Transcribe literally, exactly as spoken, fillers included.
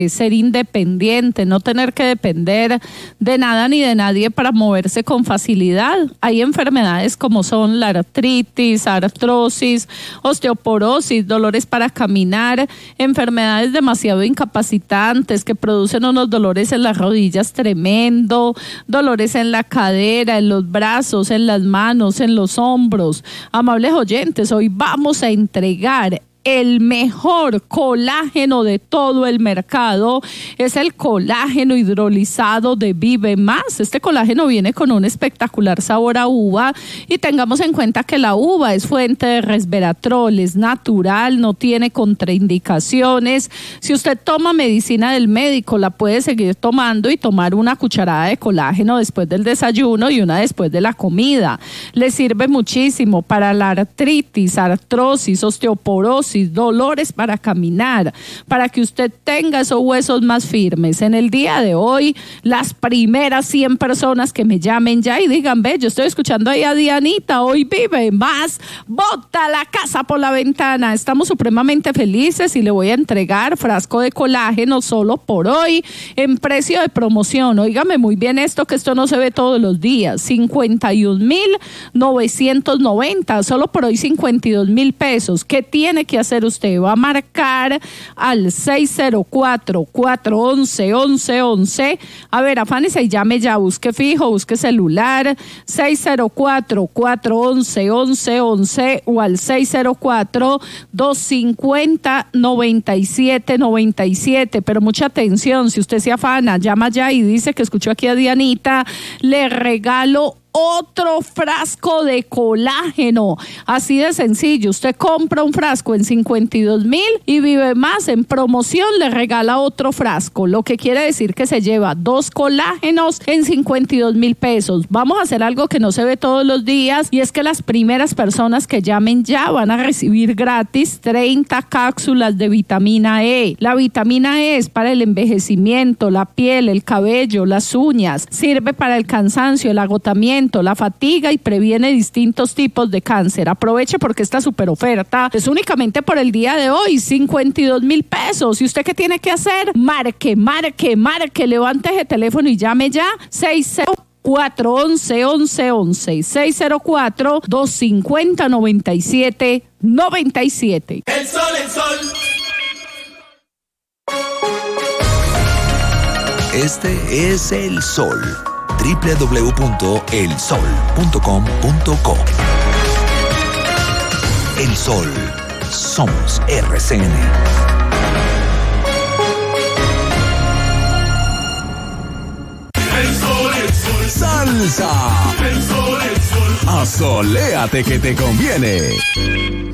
ser independiente, no tener que depender de nada ni de nadie para moverse con facilidad. Hay enfermedades como son la artritis, artrosis, osteoporosis, dolores para caminar, enfermedades demasiado incapacitantes que producen unos dolores en las rodillas tremendo, dolores en la cadera, en los brazos, en las manos, en los hombros. Amables oyentes, hoy vamos a entregar el mejor colágeno de todo el mercado. Es el colágeno hidrolizado de Vive Más. Este colágeno viene con un espectacular sabor a uva y tengamos en cuenta que la uva es fuente de resveratrol, es natural, no tiene contraindicaciones. Si usted toma medicina del médico, la puede seguir tomando y tomar una cucharada de colágeno después del desayuno y una después de la comida. Le sirve muchísimo para la artritis, artrosis, osteoporosis, dolores para caminar, para que usted tenga esos huesos más firmes. En el día de hoy, las primeras cien personas que me llamen ya y digan, ve, yo estoy escuchando ahí a Dianita, hoy Vive Más, bota la casa por la ventana. Estamos supremamente felices y le voy a entregar frasco de colágeno solo por hoy en precio de promoción. Óigame muy bien esto, que esto no se ve todos los días. cincuenta y un mil novecientos noventa, solo por hoy cincuenta y dos mil pesos. ¿Qué tiene que hacer usted? Va a marcar al seis cero cuatro, cuatro once, once once. A ver, afánese y llame ya, busque fijo, busque celular, seis cero cuatro, cuatro once, once once o al seis cero cuatro, dos cinco cero, nueve siete nueve siete. Pero mucha atención, si usted se afana, llama ya y dice que escuchó aquí a Dianita, le regalo otro frasco de colágeno. Así de sencillo, usted compra un frasco en cincuenta y dos mil y Vive Más en promoción le regala otro frasco, lo que quiere decir que se lleva dos colágenos en cincuenta y dos mil pesos. Vamos a hacer algo que no se ve todos los días y es que las primeras personas que llamen ya van a recibir gratis treinta cápsulas de vitamina E. La vitamina E es para el envejecimiento, la piel, el cabello, las uñas, sirve para el cansancio, el agotamiento, la fatiga y previene distintos tipos de cáncer. Aproveche porque esta super oferta es únicamente por el día de hoy, cincuenta y dos mil pesos. ¿Y usted qué tiene que hacer? Marque, marque, marque, levante ese teléfono y llame ya, seis cero cuatro, once, once once, seis cero cuatro, dos cinco cero, nueve siete nueve siete. El sol, el sol. Este es el sol. doble u doble u doble u punto el sol punto com punto co. El Sol. Somos R C N. El sol, el sol. Salsa. El sol, el sol. Asoléate que te conviene.